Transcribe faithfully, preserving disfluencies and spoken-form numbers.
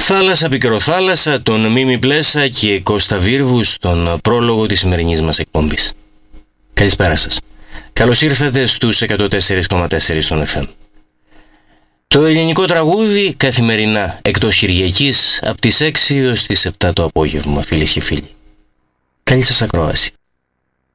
Θάλασσα πικροθάλασσα, τον Μίμη Πλέσα και Κώστα Βίρβου στον πρόλογο της σημερινής μας εκπομπής. Καλησπέρα σας. Καλώς ήρθατε στους εκατό τέσσερα κόμμα τέσσερα στον εφ εμ. Το ελληνικό τραγούδι καθημερινά εκτός Κυριακής από τις έξι έως τις επτά το απόγευμα, φίλες και φίλοι. Καλή σας ακρόαση.